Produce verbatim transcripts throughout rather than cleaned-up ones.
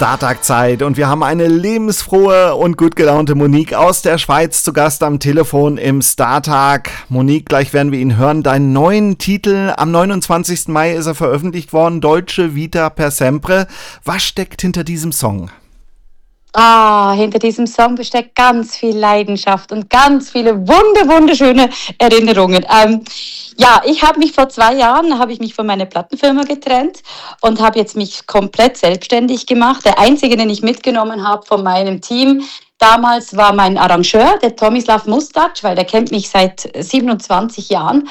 Startagzeit und wir haben eine lebensfrohe und gut gelaunte Monique aus der Schweiz zu Gast am Telefon im Startag. Monique, gleich werden wir ihn hören. Deinen neuen Titel, am neunundzwanzigsten Mai ist er veröffentlicht worden, Dolce Vita per Sempre. Was steckt hinter diesem Song? Ah, hinter diesem Song steckt ganz viel Leidenschaft und ganz viele wunder, wunderschöne Erinnerungen. Ähm, ja, ich habe mich vor zwei Jahren, habe ich mich von meiner Plattenfirma getrennt und habe jetzt mich komplett selbstständig gemacht. Der einzige, den ich mitgenommen habe von meinem Team damals, war mein Arrangeur, der Tomislav Mustac, weil der kennt mich seit siebenundzwanzig Jahren.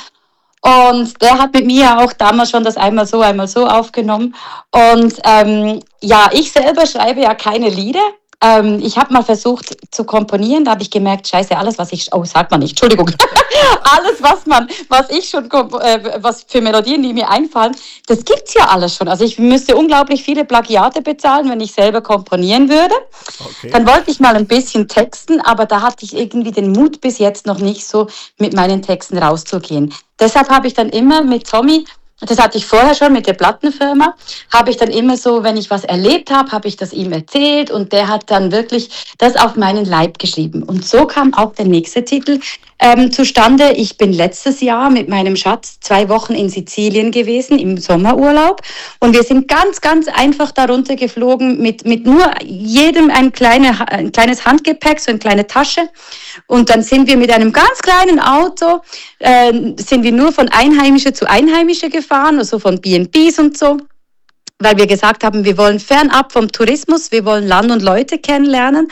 Und der hat mit mir auch damals schon das einmal so, einmal so aufgenommen. Und ähm, ja, ich selber schreibe ja keine Lieder. Ähm, ich habe mal versucht zu komponieren, da habe ich gemerkt, scheiße, alles, was ich, oh, sagt man nicht, Entschuldigung, alles, was man, was ich schon, äh, was für Melodien, die mir einfallen, das gibt's ja alles schon. Also ich müsste unglaublich viele Plagiate bezahlen, wenn ich selber komponieren würde. Okay. Dann wollte ich mal ein bisschen texten, aber da hatte ich irgendwie den Mut bis jetzt noch nicht so, mit meinen Texten rauszugehen. Deshalb habe ich dann immer mit Tommy, das hatte ich vorher schon mit der Plattenfirma, habe ich dann immer so, wenn ich was erlebt habe, habe ich das ihm erzählt und der hat dann wirklich das auf meinen Leib geschrieben. Und so kam auch der nächste Titel ähm, zustande. Ich bin letztes Jahr mit meinem Schatz zwei Wochen in Sizilien gewesen, im Sommerurlaub. Und wir sind ganz, ganz einfach darunter geflogen mit, mit nur jedem ein, kleine, ein kleines Handgepäck, so eine kleine Tasche. Und dann sind wir mit einem ganz kleinen Auto, äh, sind wir nur von Einheimische zu Einheimische gefahren, also von B and Bs und so, weil wir gesagt haben, wir wollen fernab vom Tourismus, wir wollen Land und Leute kennenlernen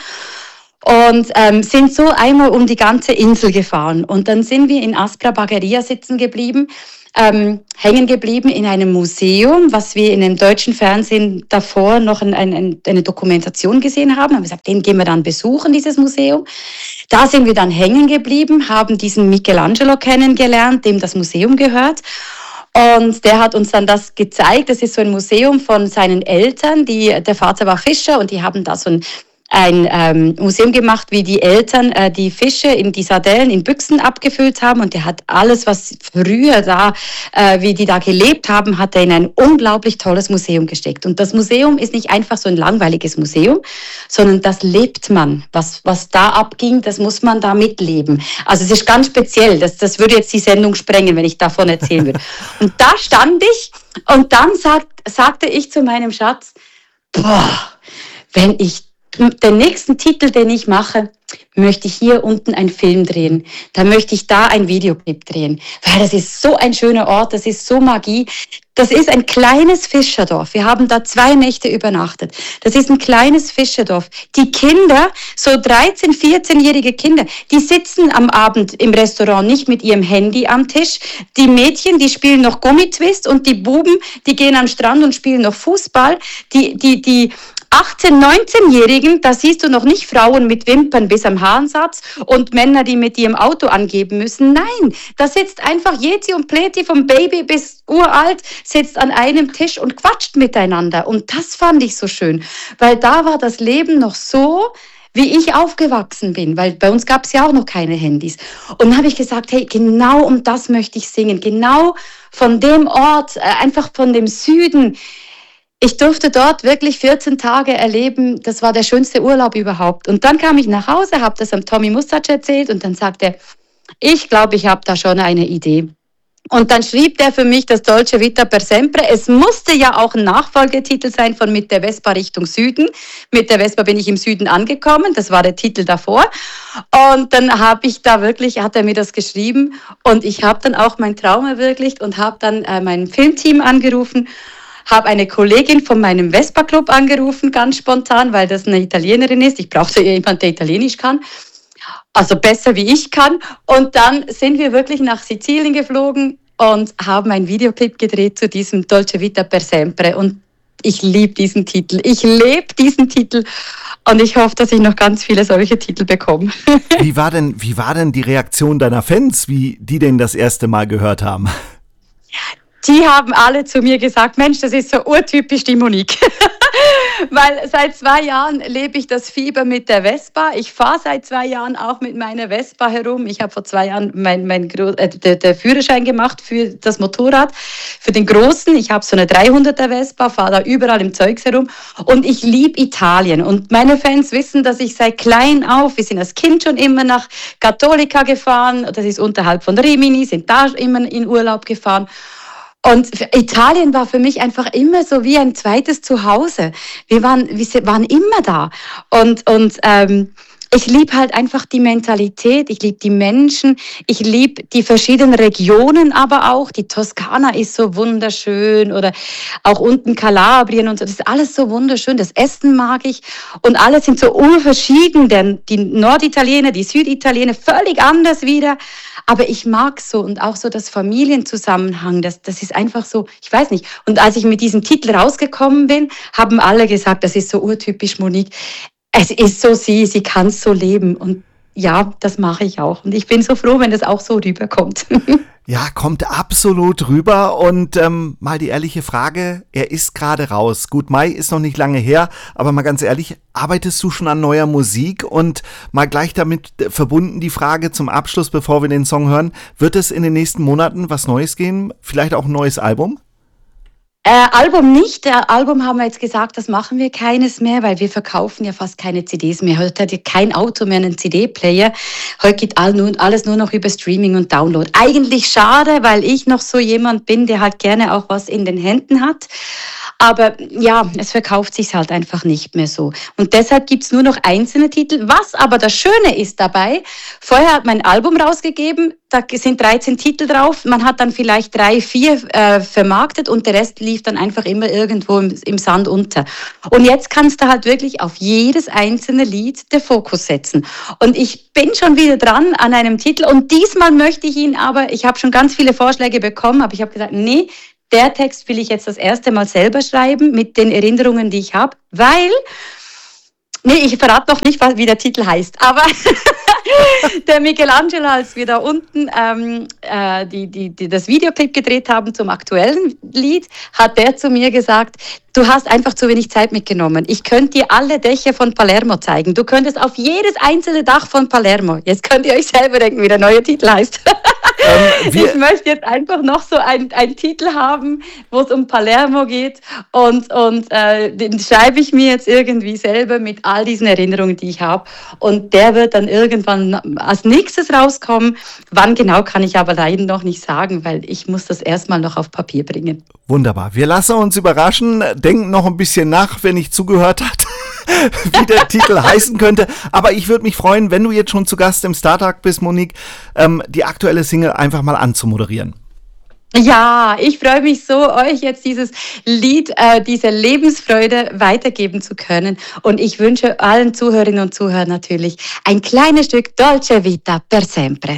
und ähm, sind so einmal um die ganze Insel gefahren. Und dann sind wir in Aspra Bagheria sitzen geblieben, ähm, hängen geblieben in einem Museum, was wir in dem deutschen Fernsehen davor noch ein, ein, eine Dokumentation gesehen haben. Haben wir gesagt, den gehen wir dann besuchen, dieses Museum. Da sind wir dann hängen geblieben, haben diesen Michelangelo kennengelernt, dem das Museum gehört. Und der hat uns dann das gezeigt. Das ist so ein Museum von seinen Eltern. Die, der Vater war Fischer und die haben da so ein ein ähm, Museum gemacht, wie die Eltern äh, die Fische in die Sardellen in Büchsen abgefüllt haben und der hat alles, was früher da, äh, wie die da gelebt haben, hat er in ein unglaublich tolles Museum gesteckt. Und das Museum ist nicht einfach so ein langweiliges Museum, sondern das lebt man. Was, was da abging, das muss man da mitleben. Also es ist ganz speziell, das, das würde jetzt die Sendung sprengen, wenn ich davon erzählen würde. Und da stand ich und dann sagt, sagte ich zu meinem Schatz, boah, wenn ich den nächsten Titel, den ich mache, möchte ich hier unten einen Film drehen. Dann möchte ich da ein Videoclip drehen. Weil das ist so ein schöner Ort, das ist so Magie. Das ist ein kleines Fischerdorf. Wir haben da zwei Nächte übernachtet. Das ist ein kleines Fischerdorf. Die Kinder, so dreizehn-, vierzehnjährige Kinder, die sitzen am Abend im Restaurant nicht mit ihrem Handy am Tisch. Die Mädchen, die spielen noch Gummitwist und die Buben, die gehen am Strand und spielen noch Fußball. Die, die, die achtzehn-, neunzehnjährigen, da siehst du noch nicht Frauen mit Wimpern bis am Haaransatz und Männer, die mit ihrem Auto angeben müssen. Nein, da sitzt einfach Jezi und Pleti vom Baby bis uralt, sitzt an einem Tisch und quatscht miteinander. Und das fand ich so schön, weil da war das Leben noch so, wie ich aufgewachsen bin, weil bei uns gab es ja auch noch keine Handys. Und dann habe ich gesagt, hey, genau um das möchte ich singen, genau von dem Ort, einfach von dem Süden. Ich durfte dort wirklich vierzehn Tage erleben, das war der schönste Urlaub überhaupt. Und dann kam ich nach Hause, habe das am Tommy Mustac erzählt und dann sagte er, ich glaube, ich habe da schon eine Idee. Und dann schrieb der für mich das Dolce Vita per Sempre. Es musste ja auch ein Nachfolgetitel sein von Mit der Vespa Richtung Süden. Mit der Vespa bin ich im Süden angekommen, das war der Titel davor. Und dann habe ich da wirklich, hat er mir das geschrieben und ich habe dann auch meinen Traum verwirklicht und habe dann äh, mein Filmteam angerufen, habe eine Kollegin von meinem Vespa-Club angerufen, ganz spontan, weil das eine Italienerin ist. Ich brauchte jemanden, der Italienisch kann. Also besser wie ich kann. Und dann sind wir wirklich nach Sizilien geflogen und haben einen Videoclip gedreht zu diesem Dolce Vita per Sempre. Und ich liebe diesen Titel. Ich lebe diesen Titel. Und ich hoffe, dass ich noch ganz viele solche Titel bekomme. Wie war denn, wie war denn die Reaktion deiner Fans, wie die den das erste Mal gehört haben? Die haben alle zu mir gesagt, Mensch, das ist so urtypisch die Monique. Weil seit zwei Jahren lebe ich das Fieber mit der Vespa. Ich fahre seit zwei Jahren auch mit meiner Vespa herum. Ich habe vor zwei Jahren mein, mein, äh, der, der Führerschein gemacht für das Motorrad, für den Großen. Ich habe so eine dreihunderter Vespa, fahre da überall im Zeugs herum. Und ich liebe Italien. Und meine Fans wissen, dass ich seit klein auf, wir sind als Kind schon immer nach Cattolica gefahren. Das ist unterhalb von Rimini, sind da immer in Urlaub gefahren. Und Italien war für mich einfach immer so wie ein zweites Zuhause. Wir waren, wir waren immer da. Und, und ähm, ich liebe halt einfach die Mentalität, ich liebe die Menschen, ich liebe die verschiedenen Regionen aber auch. Die Toskana ist so wunderschön oder auch unten Kalabrien und so. Das ist alles so wunderschön, das Essen mag ich. Und alle sind so urverschieden, denn die Norditaliener, die Süditaliener völlig anders wieder. Aber ich mag so und auch so das Familienzusammenhang, das, das ist einfach so, ich weiß nicht. Und als ich mit diesem Titel rausgekommen bin, haben alle gesagt, das ist so urtypisch Monique. Es ist so sie, sie kann es so leben. Und ja, das mache ich auch. Und ich bin so froh, wenn das auch so rüberkommt. Ja, kommt absolut rüber. Und ähm, mal die ehrliche Frage, er ist gerade raus. Gut, Mai ist noch nicht lange her, aber mal ganz ehrlich, arbeitest du schon an neuer Musik? Und mal gleich damit verbunden die Frage zum Abschluss, bevor wir den Song hören, wird es in den nächsten Monaten was Neues geben? Vielleicht auch ein neues Album? Äh, Album nicht. Äh, Album haben wir jetzt gesagt, das machen wir keines mehr, weil wir verkaufen ja fast keine C Ds mehr. Heute hat ja kein Auto mehr einen C D-Player. Heute geht all nur, alles nur noch über Streaming und Download. Eigentlich schade, weil ich noch so jemand bin, der halt gerne auch was in den Händen hat. Aber ja, es verkauft sich halt einfach nicht mehr so. Und deshalb gibt's nur noch einzelne Titel. Was aber das Schöne ist dabei, vorher hat man ein Album rausgegeben, da sind dreizehn Titel drauf, man hat dann vielleicht drei, vier äh, vermarktet und der Rest lief dann einfach immer irgendwo im, im Sand unter. Und jetzt kannst du halt wirklich auf jedes einzelne Lied den Fokus setzen. Und ich bin schon wieder dran an einem Titel und diesmal möchte ich ihn aber, ich habe schon ganz viele Vorschläge bekommen, aber ich habe gesagt, nee, der Text will ich jetzt das erste Mal selber schreiben mit den Erinnerungen, die ich habe, weil, nee, ich verrate noch nicht, wie der Titel heißt, aber der Michelangelo, als wir da unten ähm, äh, die, die, die das Videoclip gedreht haben zum aktuellen Lied, hat der zu mir gesagt, du hast einfach zu wenig Zeit mitgenommen. Ich könnte dir alle Dächer von Palermo zeigen. Du könntest auf jedes einzelne Dach von Palermo. Jetzt könnt ihr euch selber denken, wie der neue Titel heißt. Ähm, ich möchte jetzt einfach noch so einen Titel haben, wo es um Palermo geht und, und äh, den schreibe ich mir jetzt irgendwie selber mit all diesen Erinnerungen, die ich habe und der wird dann irgendwann als nächstes rauskommen. Wann genau, kann ich aber leider noch nicht sagen, weil ich muss das erstmal noch auf Papier bringen. Wunderbar. Wir lassen uns überraschen, denken noch ein bisschen nach, wenn ich zugehört hat, wie der Titel heißen könnte. Aber ich würde mich freuen, wenn du jetzt schon zu Gast im Startag bist, Monique, ähm, die aktuelle Single einfach mal anzumoderieren. Ja, ich freue mich so, euch jetzt dieses Lied, äh, diese Lebensfreude weitergeben zu können. Und ich wünsche allen Zuhörerinnen und Zuhörern natürlich ein kleines Stück Dolce Vita per sempre.